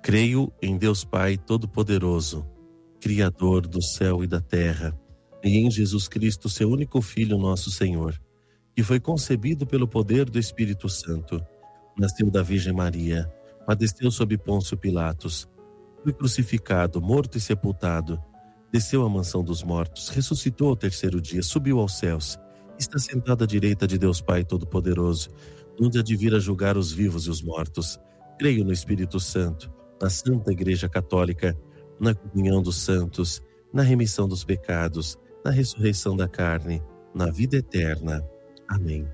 Creio em Deus Pai Todo-Poderoso, Criador do céu e da terra, e em Jesus Cristo, seu único Filho, nosso Senhor, que foi concebido pelo poder do Espírito Santo, nasceu da Virgem Maria, padeceu sob Pôncio Pilatos, foi crucificado, morto e sepultado, desceu à mansão dos mortos, ressuscitou ao terceiro dia, subiu aos céus, está sentado à direita de Deus Pai Todo-Poderoso, onde há de vir a julgar os vivos e os mortos. Creio no Espírito Santo, na Santa Igreja Católica, na comunhão dos santos, na remissão dos pecados, na ressurreição da carne, na vida eterna. Amém.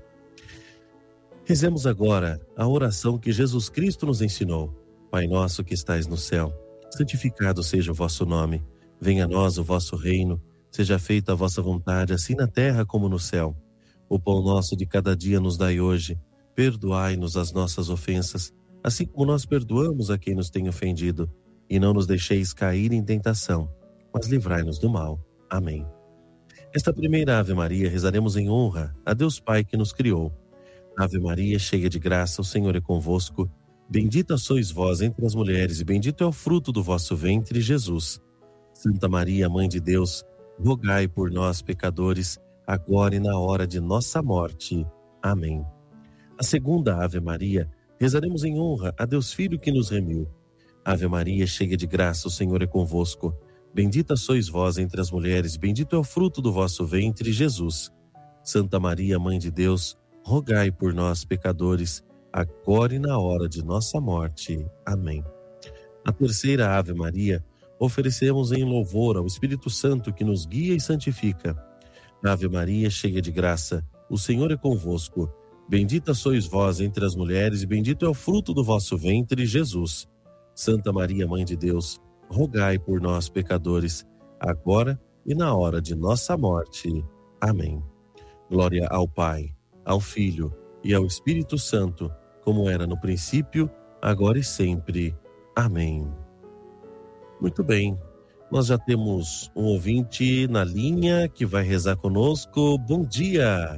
Rezemos agora a oração que Jesus Cristo nos ensinou. Pai nosso que estais no céu, santificado seja o vosso nome. Venha a nós o vosso reino, seja feita a vossa vontade, assim na terra como no céu. O pão nosso de cada dia nos dai hoje. Perdoai-nos as nossas ofensas, assim como nós perdoamos a quem nos tem ofendido. E não nos deixeis cair em tentação, mas livrai-nos do mal. Amém. Esta primeira Ave Maria rezaremos em honra a Deus Pai que nos criou. Ave Maria, cheia de graça, o Senhor é convosco. Bendita sois vós entre as mulheres, e bendito é o fruto do vosso ventre, Jesus. Santa Maria, Mãe de Deus, rogai por nós, pecadores, agora e na hora de nossa morte. Amém. A segunda Ave Maria, rezaremos em honra a Deus Filho que nos remiu. Ave Maria, cheia de graça, o Senhor é convosco. Bendita sois vós entre as mulheres, bendito é o fruto do vosso ventre, Jesus. Santa Maria, Mãe de Deus, rogai por nós, pecadores, agora e na hora de nossa morte. Amém. A terceira Ave Maria, oferecemos em louvor ao Espírito Santo que nos guia e santifica. Ave Maria, cheia de graça, o Senhor é convosco. Bendita sois vós entre as mulheres, e bendito é o fruto do vosso ventre, Jesus. Santa Maria, Mãe de Deus, rogai por nós, pecadores, agora e na hora de nossa morte. Amém. Glória ao Pai, ao Filho e ao Espírito Santo, como era no princípio, agora e sempre. Amém. Muito bem, nós já temos um ouvinte na linha que vai rezar conosco. Bom dia!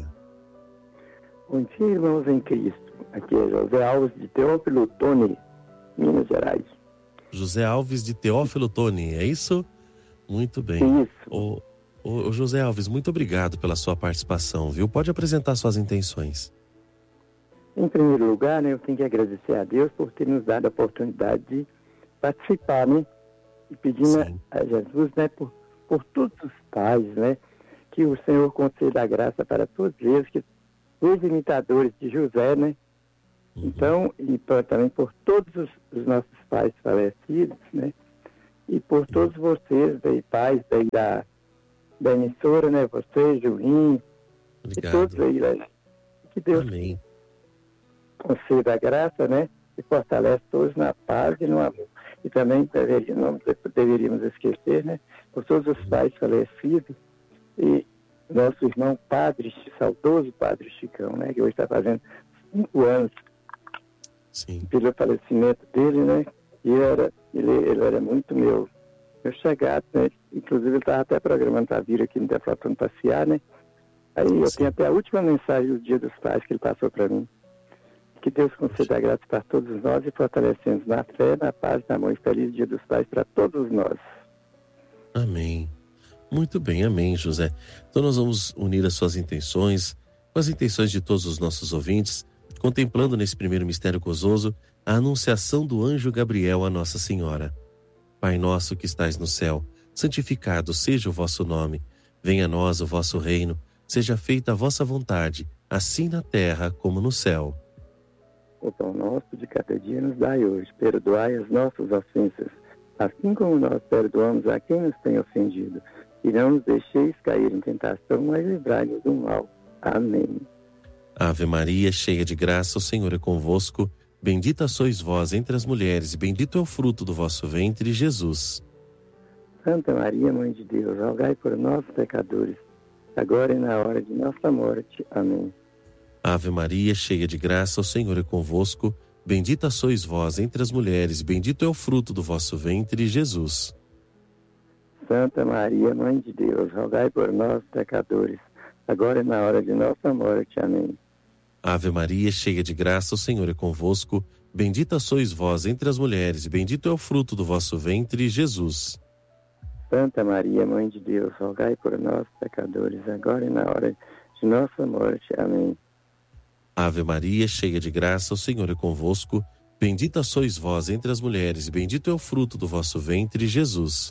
Bom dia, irmãos em Cristo. Aqui é José Alves de Teófilo Otoni, Minas Gerais. José Alves de Teófilo Otoni, é isso? Muito bem. Isso. Ô José Alves, muito obrigado pela sua participação, viu? Pode apresentar suas intenções. Em primeiro lugar, eu tenho que agradecer a Deus por ter nos dado a oportunidade de participar, e pedindo a Jesus, por todos os pais, que o Senhor conceda a graça para todos eles, que os imitadores de José, Então, e também por todos os nossos pais falecidos, e por todos vocês, pais da emissora, você, Julinho, e todos aí, que Deus conceda a graça, e fortalece todos na paz e no amor. E também não deveríamos esquecer, por todos os pais falecidos, e nosso irmão padre, saudoso padre Chicão, que hoje está fazendo 5 anos pelo falecimento dele, e ele era muito meu chegado, inclusive ele estava até programando para vir aqui no Deflatão passear, Aí eu tenho até a última mensagem do Dia dos Pais que ele passou para mim. Que Deus conceda a graça para todos nós e fortalecemos na fé, na paz, na amor e feliz Dia dos Pais para todos nós. Amém. Muito bem, amém, José. Então nós vamos unir as suas intenções com as intenções de todos os nossos ouvintes, contemplando nesse primeiro mistério gozoso a anunciação do anjo Gabriel à Nossa Senhora. Pai nosso que estais no céu, santificado seja o vosso nome. Venha a nós o vosso reino, seja feita a vossa vontade, assim na terra como no céu. O pão nosso de cada dia nos dai hoje. Perdoai as nossas ofensas, assim como nós perdoamos a quem nos tem ofendido. E não nos deixeis cair em tentação, mas livrai-nos do mal. Amém. Ave Maria, cheia de graça, o Senhor é convosco. Bendita sois vós entre as mulheres, e bendito é o fruto do vosso ventre, Jesus. Santa Maria, Mãe de Deus, rogai por nós, pecadores, agora e na hora de nossa morte. Amém. Ave Maria, cheia de graça, o Senhor é convosco. Bendita sois vós entre as mulheres, bendito é o fruto do vosso ventre, Jesus. Santa Maria, Mãe de Deus, rogai por nós, pecadores, agora e na hora de nossa morte. Amém. Ave Maria, cheia de graça, o Senhor é convosco. bendita sois vós entre as mulheres, e bendito é o fruto do vosso ventre, Jesus. Santa Maria, Mãe de Deus, rogai por nós, pecadores, agora e na hora de nossa morte. Amém. Ave Maria, cheia de graça, o Senhor é convosco. Bendita sois vós entre as mulheres, e bendito é o fruto do vosso ventre, Jesus.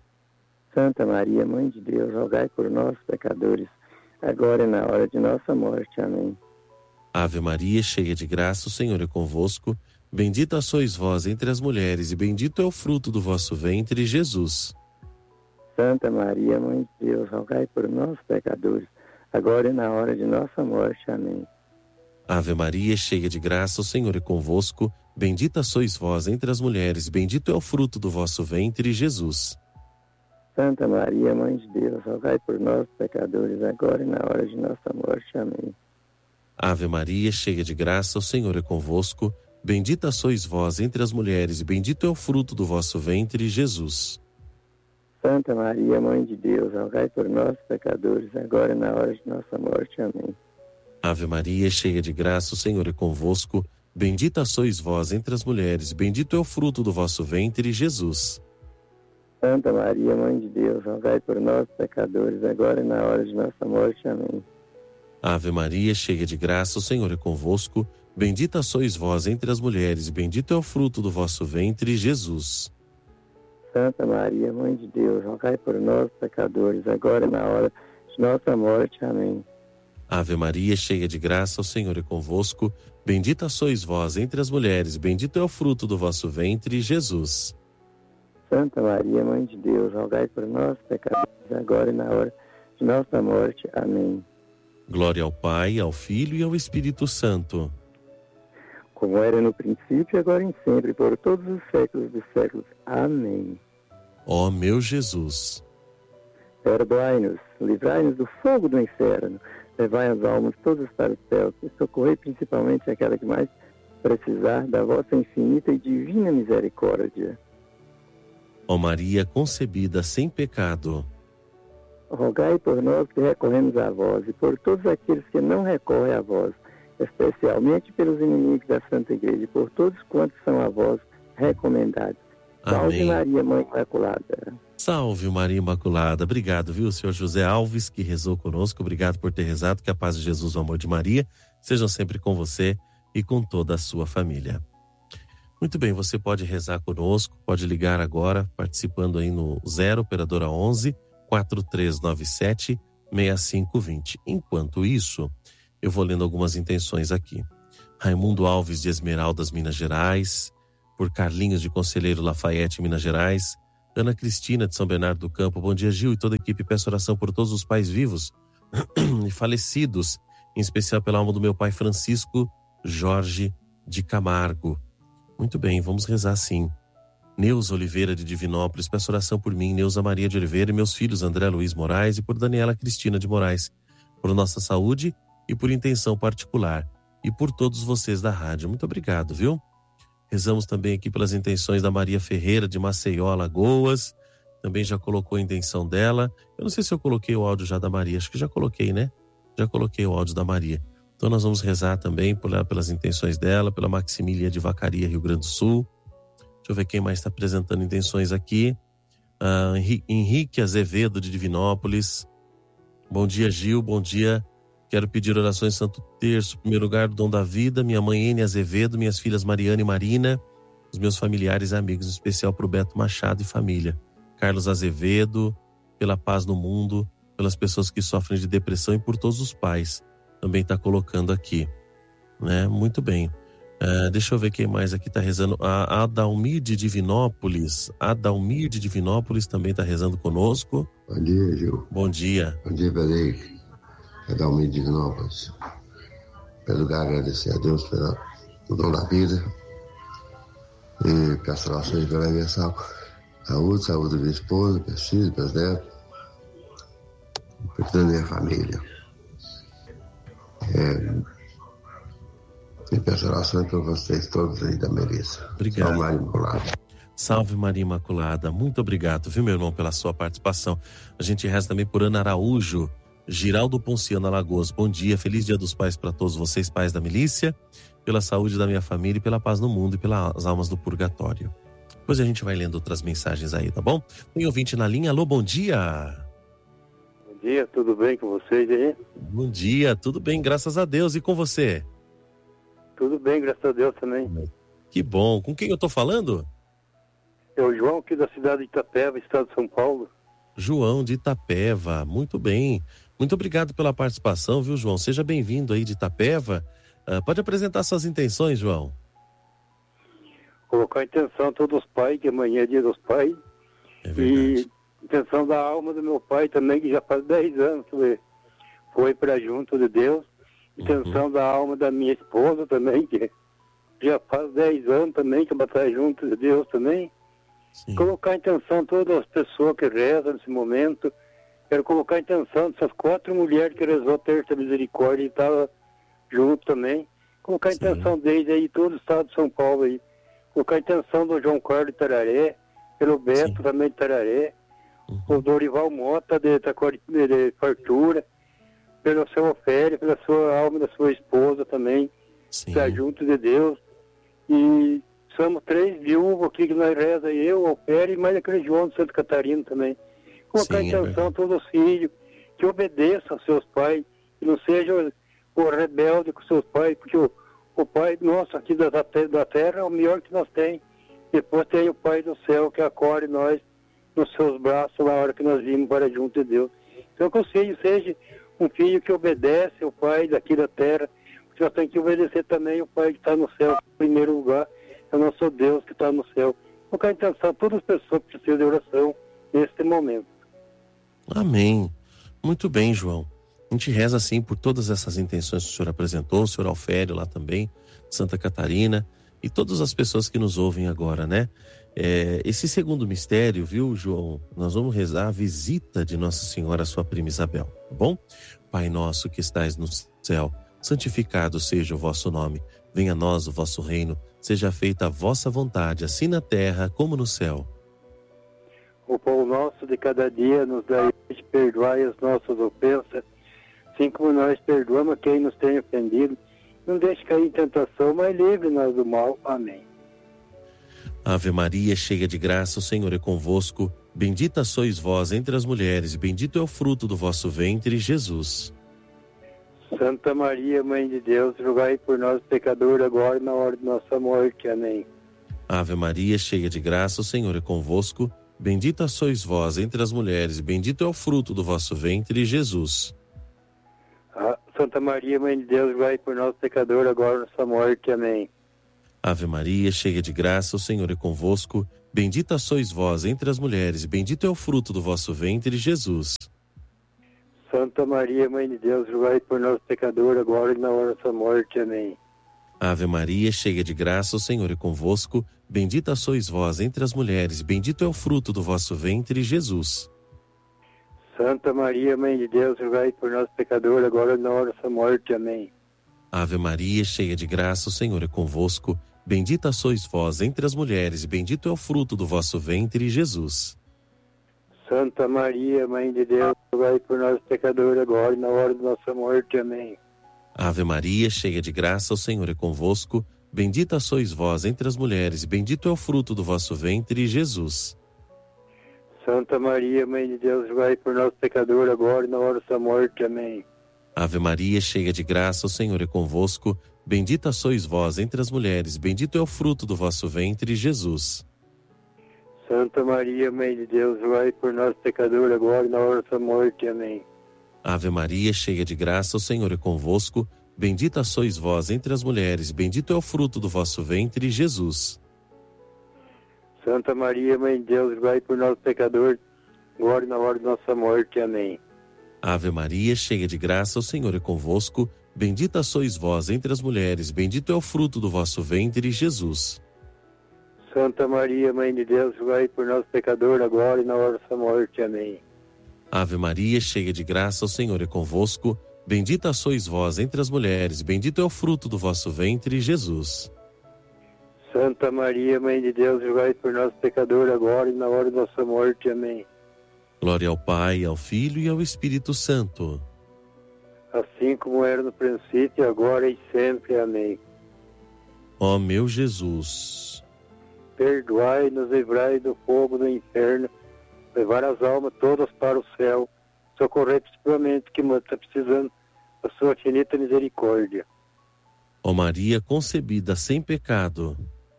Santa Maria, Mãe de Deus, rogai por nós, pecadores, agora e na hora de nossa morte. Amém. Ave Maria, cheia de graça, o Senhor é convosco. Bendita sois vós entre as mulheres, e bendito é o fruto do vosso ventre, Jesus. Santa Maria, Mãe de Deus, rogai por nós, pecadores, agora e na hora de nossa morte. Amém. Ave Maria, cheia de graça, o Senhor é convosco. Bendita sois vós entre as mulheres, bendito é o fruto do vosso ventre, Jesus. Santa Maria, Mãe de Deus, rogai por nós, pecadores, agora e na hora de nossa morte. Amém. Ave Maria, cheia de graça, o Senhor é convosco. Bendita sois vós entre as mulheres, e bendito é o fruto do vosso ventre, Jesus. Santa Maria, Mãe de Deus, rogai por nós, pecadores, agora e na hora de nossa morte. Amém. Ave Maria, cheia de graça, o Senhor é convosco. Bendita sois vós entre as mulheres, bendito é o fruto do vosso ventre, Jesus. Santa Maria, Mãe de Deus, rogai por nós, pecadores, agora e na hora de nossa morte. Amém. Ave Maria, cheia de graça, o Senhor é convosco. Bendita sois vós entre as mulheres, bendito é o fruto do vosso ventre, Jesus. Santa Maria, Mãe de Deus, rogai por nós, pecadores, agora e na hora de nossa morte. Amém. Ave Maria, cheia de graça, o Senhor é convosco. Bendita sois vós entre as mulheres, bendito é o fruto do vosso ventre, Jesus. Santa Maria, Mãe de Deus, rogai por nós, pecadores, agora e na hora de nossa morte. Amém. Glória ao Pai, ao Filho e ao Espírito Santo. Como era no princípio, agora e sempre, por todos os séculos dos séculos. Amém. Ó meu Jesus, perdoai-nos, livrai-nos do fogo do inferno, levai as almas todas para o céu, e socorrei principalmente aquela que mais precisar da vossa infinita e divina misericórdia. ó Maria concebida sem pecado, rogai por nós que recorremos a vós, e por todos aqueles que não recorrem a vós, especialmente pelos inimigos da Santa Igreja, e por todos quantos são a vós recomendados. Salve Amém. Maria, Mãe Imaculada. Salve Maria Imaculada. Obrigado, viu, senhor José Alves, que rezou conosco. Obrigado por ter rezado. Que a paz de Jesus, o amor de Maria, sejam sempre com você e com toda a sua família. Muito bem, você pode rezar conosco, pode ligar agora, participando aí no 0 operadora 11 4397 6520. Enquanto isso, eu vou lendo algumas intenções aqui. Raimundo Alves de Esmeraldas, Minas Gerais, por Carlinhos de Conselheiro Lafayette, Minas Gerais, Ana Cristina de São Bernardo do Campo. Bom dia, Gil, e toda a equipe. Peço oração por todos os pais vivos e falecidos, em especial pela alma do meu pai Francisco Jorge de Camargo. Muito bem, vamos rezar sim. Neuza Oliveira de Divinópolis, peço oração por mim, Neuza Maria de Oliveira e meus filhos André Luiz Moraes, e por Daniela Cristina de Moraes, por nossa saúde e por intenção particular, e por todos vocês da rádio. Muito obrigado, viu? Rezamos também aqui pelas intenções da Maria Ferreira de Maceió, Alagoas. Também já colocou a intenção dela. Eu não sei se eu coloquei o áudio já da Maria, acho que já coloquei, né? Já coloquei o áudio da Maria. Então nós vamos rezar também pelas intenções dela, pela Maximília de Vacaria, Rio Grande do Sul. Deixa eu ver quem mais está apresentando intenções aqui. Henrique Azevedo de Divinópolis. Bom dia, Gil, bom dia. Quero pedir orações Santo Terço, em primeiro lugar, do Dom da Vida, minha mãe Ene Azevedo, minhas filhas Mariana e Marina, os meus familiares e amigos, em especial para o Beto Machado e família. Carlos Azevedo, pela paz no mundo, pelas pessoas que sofrem de depressão e por todos os pais. Também está colocando aqui, né? Muito bem. Deixa eu ver quem mais aqui está rezando. A Adalmir de Divinópolis. Adalmir de Divinópolis também está rezando conosco. Bom dia, Gil. Bom dia. Bom dia, Pedro. Adalmir de Divinópolis. Em primeiro lugar, agradecer a Deus pelo dom da vida e peço orações pela minha saúde da minha esposa, meus filhos, meus netos, da minha família. E peço orações para vocês todos aí da Melissa. Obrigado. Salve Maria Imaculada. Salve Maria Imaculada. Muito obrigado, viu, meu irmão, pela sua participação. A gente reza também por Ana Araújo, Giraldo Ponciano, Alagoas. Bom dia, feliz Dia dos Pais para todos vocês, pais da milícia. pela saúde da minha família e pela paz no mundo e pelas almas do purgatório. Depois a gente vai lendo outras mensagens aí, tá bom? Tem ouvinte na linha. Alô, bom dia. Bom dia, tudo bem com vocês aí? Bom dia, tudo bem, graças a Deus. E com você? Tudo bem, graças a Deus também. Que bom. Com quem eu tô falando? É o João aqui da cidade de Itapeva, estado de São Paulo. João de Itapeva, muito bem. Muito obrigado pela participação, viu, João? Seja bem-vindo aí de Itapeva. Pode apresentar suas intenções, João. Colocar a intenção a todos os pais, que amanhã é dia dos pais. É verdade. E intenção da alma do meu pai também, que já faz 10 anos que foi para junto de Deus. Intenção da alma da minha esposa também, que já faz 10 anos também, que ela está junto de Deus também. Sim. Colocar a intenção de todas as pessoas que rezam nesse momento. Quero colocar a intenção dessas 4 mulheres que rezou terça misericórdia e estavam junto também. Colocar a intenção deles aí, todo o estado de São Paulo aí. Colocar a intenção do João Carlos de Tararé, pelo Beto também de Tararé, o Dorival Mota de Fartura, pelo seu Ofério, pela sua alma da sua esposa também, está junto de Deus. E somos 3 viúvos aqui que nós reza, eu, o Ofério e mais aquele João de Santa Catarina também. Colocar a intenção a todos os filhos, que obedeçam aos seus pais, que não sejam o rebelde com seus pais, porque o Pai nosso aqui da terra é o melhor que nós temos. Depois tem o Pai do céu que acolhe nós nos seus braços na hora que nós vimos para junto de Deus. Então que o filho seja um filho que obedece o Pai daqui da terra, porque nós temos que obedecer também o Pai que está no céu, em primeiro lugar, é o nosso Deus que está no céu. Colocar a intenção a todas as pessoas que precisam de oração neste momento. Amém. Muito bem, João. A gente reza assim por todas essas intenções que o senhor apresentou, o senhor Alfério lá também, Santa Catarina, e todas as pessoas que nos ouvem agora, né? Esse segundo mistério, viu, João? Nós vamos rezar a visita de Nossa Senhora à sua prima Isabel, tá bom? Pai nosso que estais no céu, santificado seja o vosso nome. Venha a nós o vosso reino, seja feita a vossa vontade, assim na terra como no céu. O pão nosso de cada dia nos dai hoje, perdoai as nossas ofensas, assim como nós perdoamos quem nos tem ofendido. Não deixe cair em tentação, mas livre-nos do mal. Amém. Ave Maria, cheia de graça, o Senhor é convosco. Bendita sois vós entre as mulheres, e bendito é o fruto do vosso ventre, Jesus. Santa Maria, Mãe de Deus, rogai por nós, pecadores, agora e na hora de nossa morte. Amém. Ave Maria, cheia de graça, o Senhor é convosco. Bendita sois vós entre as mulheres, e bendito é o fruto do vosso ventre, Jesus. Santa Maria, Mãe de Deus, rogai por nós, pecadores, agora e na nossa morte. Amém. Ave Maria, cheia de graça, o Senhor é convosco. Bendita sois vós entre as mulheres, e bendito é o fruto do vosso ventre, Jesus. Santa Maria, Mãe de Deus, rogai por nós, pecadores, agora e na hora da nossa morte. Amém. Ave Maria, cheia de graça, o Senhor é convosco. Bendita sois vós entre as mulheres, e bendito é o fruto do vosso ventre, Jesus. Santa Maria, Mãe de Deus, rogai por nós, pecadores, agora e na hora da nossa morte. Amém. Ave Maria, cheia de graça, o Senhor é convosco. Bendita sois vós entre as mulheres, e bendito é o fruto do vosso ventre, Jesus. Santa Maria, Mãe de Deus, rogai por nós, pecadores, agora e na hora da nossa morte. Amém. Ave Maria, cheia de graça, o Senhor é convosco. Bendita sois vós entre as mulheres, e bendito é o fruto do vosso ventre, Jesus. Santa Maria, Mãe de Deus, rogai por nós, pecadores, agora e na hora da nossa morte. Amém. Ave Maria, cheia de graça, o Senhor é convosco. Bendita sois vós entre as mulheres, bendito é o fruto do vosso ventre, Jesus. Santa Maria, Mãe de Deus, rogai por nós, pecadores, agora e na hora da nossa morte. Amém. Ave Maria, cheia de graça, o Senhor é convosco. Bendita sois vós entre as mulheres, bendito é o fruto do vosso ventre, Jesus. Santa Maria, Mãe de Deus, rogai por nós, pecadores, agora e na hora da nossa morte. Amém. Ave Maria, cheia de graça, o Senhor é convosco. Bendita sois vós entre as mulheres, bendito é o fruto do vosso ventre, Jesus. Santa Maria, Mãe de Deus, rogai por nós, pecadores, agora e na hora da nossa morte. Amém. Ave Maria, cheia de graça, o Senhor é convosco. Bendita sois vós entre as mulheres, bendito é o fruto do vosso ventre, Jesus. Santa Maria, Mãe de Deus, rogai por nós, pecadores, agora e na hora da nossa morte. Amém. Glória ao Pai, ao Filho e ao Espírito Santo. Assim como era no princípio, agora e sempre. Amém. Ó meu Jesus, perdoai-nos, livrai do fogo do inferno, levar as almas todas para o céu, socorrer principalmente quem está precisando da sua infinita misericórdia. ó Maria concebida sem pecado,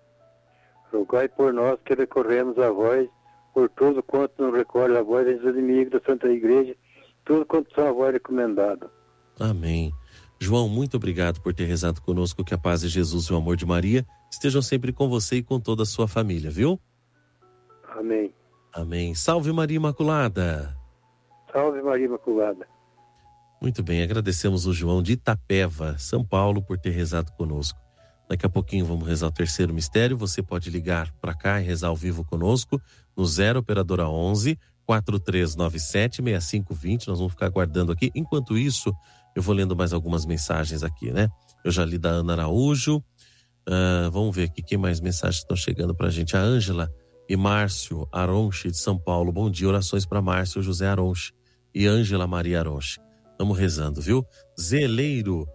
Rogai por nós que recorremos a vós, por tudo quanto nos recorre a vós, os inimigos da Santa Igreja, tudo quanto são a vós recomendado. amém. João, muito obrigado por ter rezado conosco, que a paz de Jesus e o amor de Maria estejam sempre com você e com toda a sua família, viu? Amém. Amém. Salve Maria Imaculada. Salve Maria Imaculada. Muito bem, agradecemos o João de Itapeva, São Paulo, por ter rezado conosco. Daqui a pouquinho vamos rezar o terceiro mistério. Você pode ligar para cá e rezar ao vivo conosco no 0 operadora 11 4397 6520. Nós vamos ficar aguardando aqui. Enquanto isso, eu vou lendo mais algumas mensagens aqui, né? Eu já li da Ana Araújo. Vamos ver aqui quem mais mensagens estão chegando pra gente. A Ângela e Márcio Aronche de São Paulo. Bom dia, orações para Márcio José Aronche e Ângela Maria Aronche. Estamos rezando, viu? Zeleiro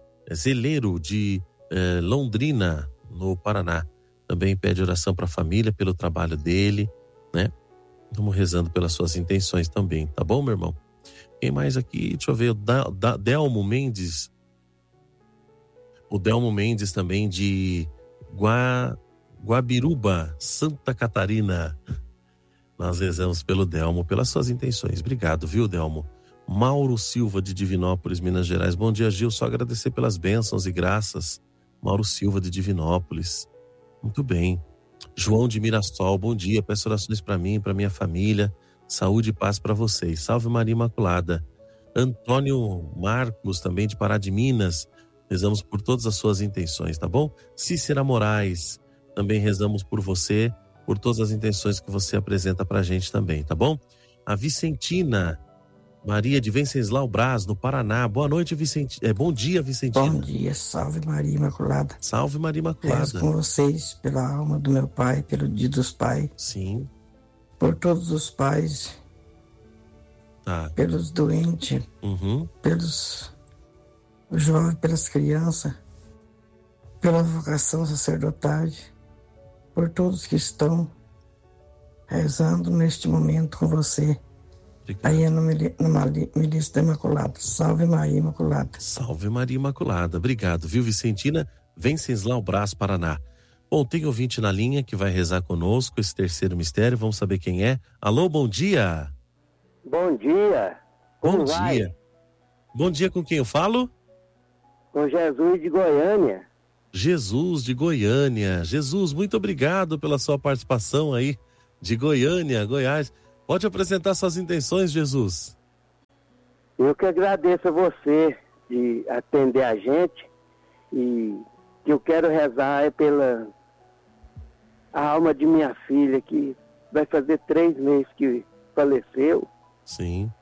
de Londrina, no Paraná. Também pede oração para a família, pelo trabalho dele, né? Estamos rezando pelas suas intenções também, tá bom, meu irmão? Quem mais aqui? Deixa eu ver, o Delmo Mendes. O Delmo Mendes também de Guabiruba, Santa Catarina. Nós rezamos pelo Delmo, pelas suas intenções. Obrigado, viu, Delmo? Mauro Silva de Divinópolis, Minas Gerais. Bom dia, Gil. Só agradecer pelas bênçãos e graças. Mauro Silva de Divinópolis. Muito bem. João de Mirassol, bom dia. Peço orações para mim, para minha família. Saúde e paz para vocês. Salve Maria Imaculada. Antônio Marcos, também de Pará de Minas. Rezamos por todas as suas intenções, tá bom? Cícera Moraes, também rezamos por você, por todas as intenções que você apresenta pra gente também, tá bom? A Vicentina Maria de Venceslau Braz, no Paraná. Boa noite, Vicentina. Bom dia, Vicentina. Bom dia, salve Maria Imaculada. Salve Maria Imaculada. Rezo com vocês pela alma do meu pai, pelo dia dos pais. Sim. Por todos os pais. Tá. Pelos doentes. Pelos jovens, pelas crianças. Pela vocação sacerdotal. Por todos que estão rezando neste momento com você. Aí é no Milício da Imaculada. Salve Maria Imaculada. Salve Maria Imaculada. Obrigado, viu, Vicentina? Venceslau Braz, Paraná. Bom, tem ouvinte na linha que vai rezar conosco esse terceiro mistério. Vamos saber quem é. Alô, bom dia. Bom dia. Bom dia. Bom dia, com quem eu falo? Com Jesus de Goiânia. Jesus de Goiânia. Jesus, muito obrigado pela sua participação aí de Goiânia, Goiás. Pode apresentar suas intenções, Jesus. Eu que agradeço a você de atender a gente e que eu quero rezar é pela a alma de minha filha, que vai fazer 3 meses que faleceu. Sim.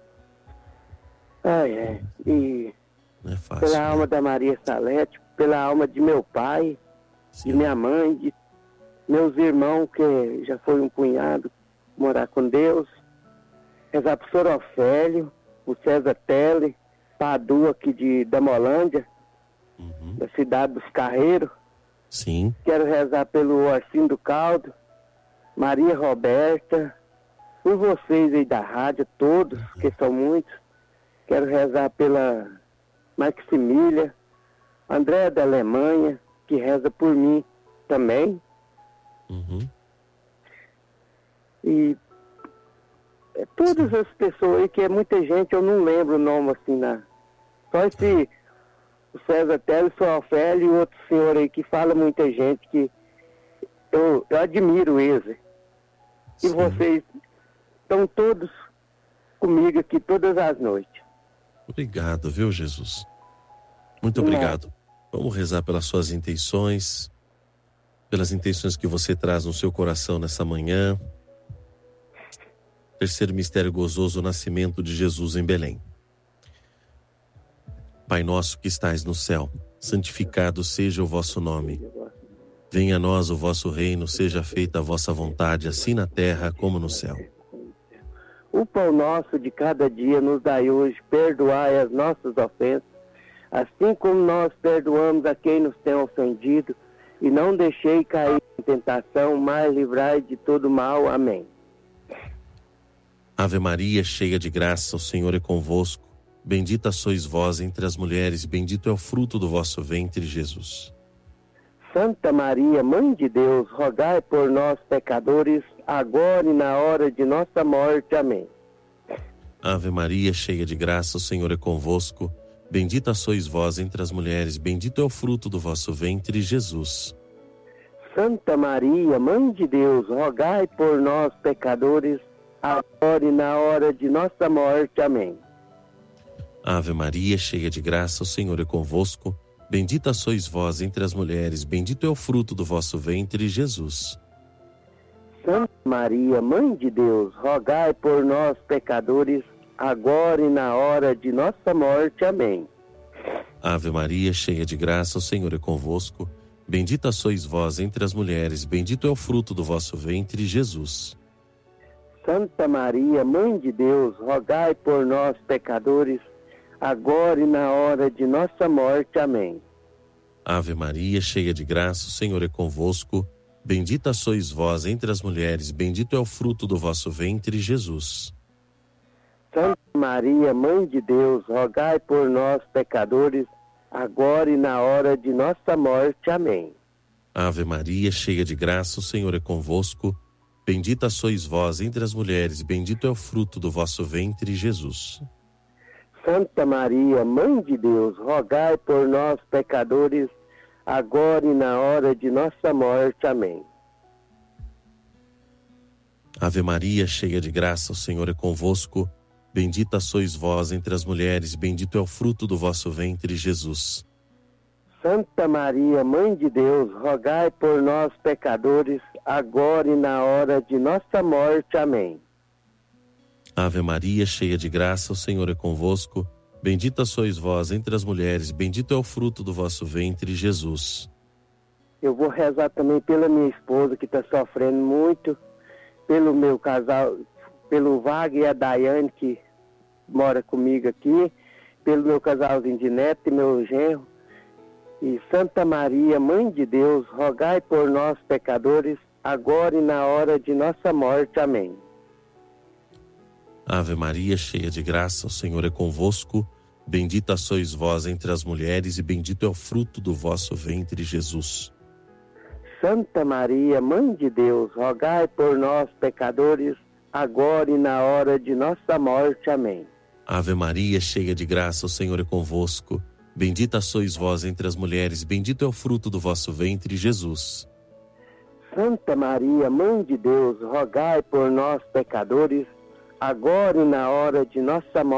E não é fácil, pela alma da Maria Salete, pela alma de meu pai, sim, de minha mãe, de meus irmãos, que já foi um punhado, morar com Deus. Rezar pro Sr. Ofélio, o César Tele, Padu aqui da Molândia, da cidade dos Carreiros. Sim. Quero rezar pelo Orcinho do Caldo, Maria Roberta, por vocês aí da rádio, todos, que são muitos. Quero rezar pela Maximília, Andréa da Alemanha, que reza por mim também. E todas as pessoas aí, que é muita gente, eu não lembro o nome assim, só esse o César Tele, o Sr. Ofélio e outro senhor aí que fala muita gente, que eu admiro eles. E vocês estão todos comigo aqui todas as noites. Obrigado, viu, Jesus? Muito obrigado. Vamos rezar pelas suas intenções, pelas intenções que você traz no seu coração nessa manhã. Terceiro mistério gozoso, o nascimento de Jesus em Belém. Pai nosso que estais no céu, santificado seja o vosso nome. Venha a nós o vosso reino, seja feita a vossa vontade, assim na terra como no céu. O pão nosso de cada dia nos dai hoje, perdoai as nossas ofensas, assim como nós perdoamos a quem nos tem ofendido, e não deixei cair em tentação, mas livrai de todo mal. Amém. Ave Maria, cheia de graça, o Senhor é convosco. Bendita sois vós entre as mulheres, bendito é o fruto do vosso ventre, Jesus. Santa Maria, Mãe de Deus, rogai por nós, pecadores, agora e na hora de nossa morte. Amém. Ave Maria, cheia de graça, o Senhor é convosco. Bendita sois vós entre as mulheres, bendito é o fruto do vosso ventre, Jesus. Santa Maria, Mãe de Deus, rogai por nós, pecadores, agora e na hora de nossa morte. Amém. Ave Maria, cheia de graça, o Senhor é convosco. Bendita sois vós entre as mulheres, bendito é o fruto do vosso ventre, Jesus. Santa Maria, Mãe de Deus, rogai por nós, pecadores, agora e na hora de nossa morte. Amém. Ave Maria, cheia de graça, o Senhor é convosco. Bendita sois vós entre as mulheres, bendito é o fruto do vosso ventre, Jesus. Santa Maria, Mãe de Deus, rogai por nós, pecadores, agora e na hora de nossa morte. Amém. Ave Maria, cheia de graça, o Senhor é convosco. Bendita sois vós entre as mulheres, bendito é o fruto do vosso ventre, Jesus. Santa Maria, Mãe de Deus, rogai por nós, pecadores, agora e na hora de nossa morte. Amém. Ave Maria, cheia de graça, o Senhor é convosco. Bendita sois vós entre as mulheres, bendito é o fruto do vosso ventre, Jesus. Santa Maria, Mãe de Deus, rogai por nós, pecadores, agora e na hora de nossa morte. Amém. Ave Maria, cheia de graça, o Senhor é convosco. Bendita sois vós entre as mulheres, bendito é o fruto do vosso ventre, Jesus. Santa Maria, Mãe de Deus, rogai por nós, pecadores, agora e na hora de nossa morte. Amém. Ave Maria, cheia de graça, o Senhor é convosco. Bendita sois vós entre as mulheres, bendito é o fruto do vosso ventre, Jesus. Eu vou rezar também pela minha esposa, que está sofrendo muito, pelo meu casal, pelo Wagner e a Daiane, que mora comigo aqui, pelo meu casalzinho de neto e meu genro. E Santa Maria, Mãe de Deus, rogai por nós, pecadores, agora e na hora de nossa morte. Amém. Ave Maria, cheia de graça, o Senhor é convosco. Bendita sois vós entre as mulheres e bendito é o fruto do vosso ventre, Jesus. Santa Maria, Mãe de Deus, rogai por nós, pecadores, agora e na hora de nossa morte. Amém. Ave Maria, cheia de graça, o Senhor é convosco. Bendita sois vós entre as mulheres, bendito é o fruto do vosso ventre, Jesus. Santa Maria, Mãe de Deus, rogai por nós, pecadores, agora e na hora de nossa morte.